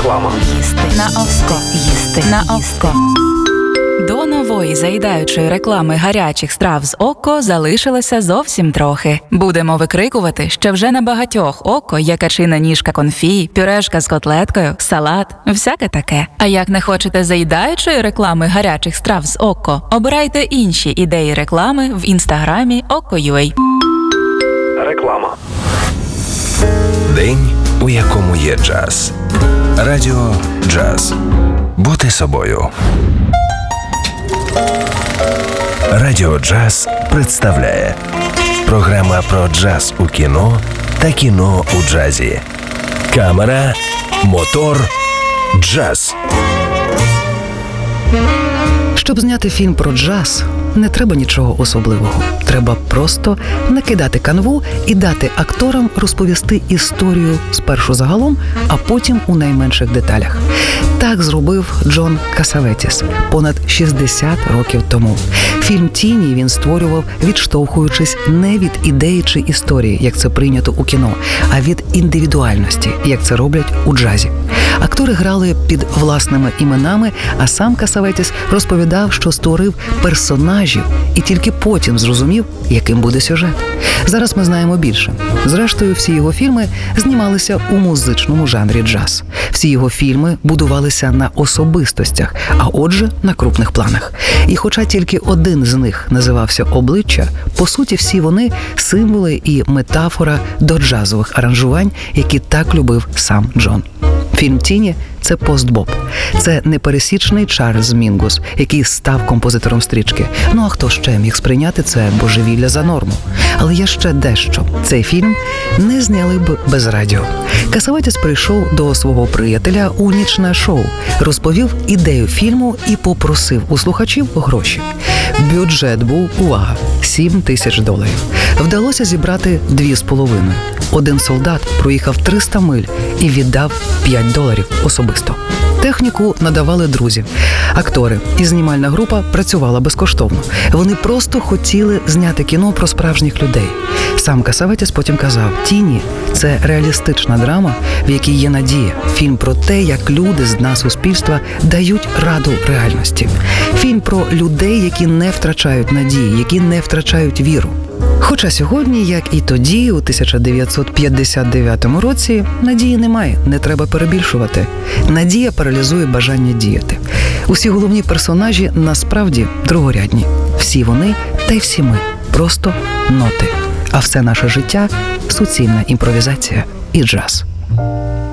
Реклама. Їсти на око. Їсти на око. До нової заїдаючої реклами гарячих страв з око залишилося зовсім трохи. Будемо викрикувати, що вже на багатьох око є качина ніжка конфі, пюрешка з котлеткою, салат, всяке таке. А як не хочете заїдаючої реклами гарячих страв з око, обирайте інші ідеї реклами в інстаграмі Око.ua. Реклама. День, у якому є джаз. Радіо «Джаз». Бути собою. Радіо «Джаз» представляє програма про джаз у кіно та кіно у джазі. Камера, мотор, джаз. Щоб зняти фільм про джаз, не треба нічого особливого. Треба просто накидати канву і дати акторам розповісти історію спершу загалом, а потім у найменших деталях. Так зробив Джон Касаветіс понад 60 років тому. Фільм «Тіні» він створював, відштовхуючись не від ідеї чи історії, як це прийнято у кіно, а від індивідуальності, як це роблять у джазі. Актори грали під власними іменами, а сам Касаветіс розповідав, що створив персонажів і тільки потім зрозумів, яким буде сюжет. Зараз ми знаємо більше. Зрештою, всі його фільми знімалися у музичному жанрі джаз. Всі його фільми будувалися на особистостях, а отже, на крупних планах. І хоча тільки один з них називався «Обличчя», по суті, всі вони – символи і метафора до джазових аранжувань, які так любив сам Джон. Фільм «Тіні» – це постбоп. Це непересічний Чарльз Мінгус, який став композитором стрічки. Ну а хто ще міг сприйняти це божевілля за норму? Але є ще дещо. Цей фільм не зняли б без радіо. Касаветіс прийшов до свого приятеля у нічне шоу, розповів ідею фільму і попросив у слухачів гроші. Бюджет був, увага, $7,000. Вдалося зібрати 2,5. Один солдат проїхав 300 миль і віддав $5 особисто. Техніку надавали друзі. Актори і знімальна група працювала безкоштовно. Вони просто хотіли зняти кіно про справжніх людей. Сам Касаветіс потім казав: «Тіні» – це реалістична драма, в якій є надія. Фільм про те, як люди з дна суспільства дають раду реальності. Фільм про людей, які не втрачають надії, які не втрачають віру. Хоча сьогодні, як і тоді, у 1959 році, надії немає, не треба перебільшувати. Надія паралізує бажання діяти. Усі головні персонажі насправді другорядні. Всі вони та й всі ми – просто ноти. А все наше життя – суцільна імпровізація і джаз.